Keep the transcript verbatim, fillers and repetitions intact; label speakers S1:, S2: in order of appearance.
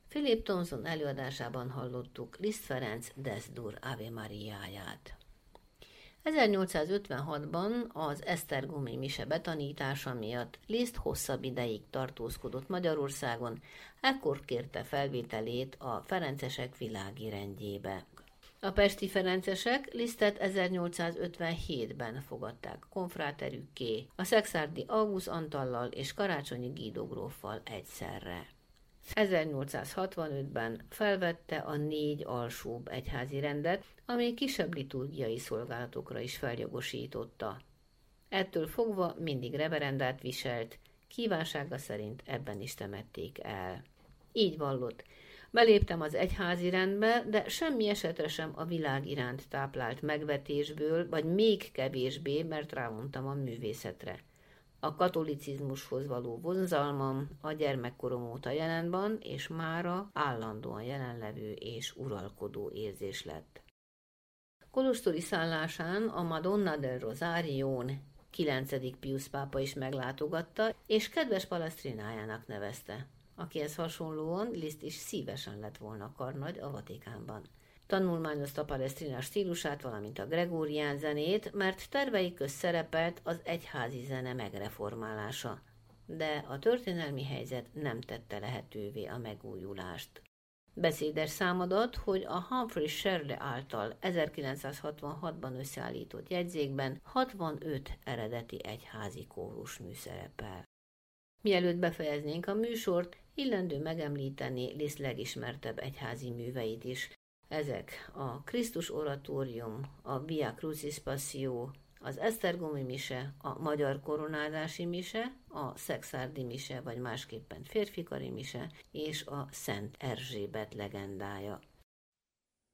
S1: Philip Thompson előadásában hallottuk Liszt Ferenc Des-Dur Ave Mariáját. ezernyolcszázötvenhatban az esztergomi mise betanítása miatt Liszt hosszabb ideig tartózkodott Magyarországon, ekkor kérte felvételét a ferencesek világi rendjébe. A pesti ferencesek Lisztet ezernyolcszázötvenhétben fogadták konfráterükké, a szekszárdi Augusz Antallal és Karácsonyi Guido gróffal egyszerre. ezernyolcszázhatvanötben felvette a négy alsóbb egyházi rendet, ami kisebb liturgiai szolgálatokra is feljogosította. Ettől fogva mindig reverendát viselt, kívánsága szerint ebben is temették el. Így vallott: beléptem az egyházi rendbe, de semmi esetre sem a világ iránt táplált megvetésből, vagy még kevésbé, mert rávontam a művészetre. A katolicizmushoz való vonzalmam a gyermekkorom óta jelen van, és mára állandóan jelenlevő és uralkodó érzés lett. Kolostori szállásán a Madonna del Rosarión kilencedik Piusz pápa is meglátogatta, és kedves Palestrinájának nevezte, akihez hasonlóan Liszt is szívesen lett volna karnagy a Vatikánban. Tanulmányozta Palestrina stílusát, valamint a gregórián zenét, mert tervei közt szerepelt az egyházi zene megreformálása, de a történelmi helyzet nem tette lehetővé a megújulást. Beszédes számadat, hogy a Humphrey Shirley által ezerkilencszázhatvanhatban összeállított jegyzékben hatvanöt eredeti egyházi kórusmű szerepel. Mielőtt befejeznénk a műsort, illendő megemlíteni Liszt legismertebb egyházi műveit is. Ezek a Krisztus oratórium, a Via Crucis Passio, az esztergomi mise, a magyar koronázási mise, a szekszárdi mise, vagy másképpen férfikari mise, és a Szent Erzsébet legendája.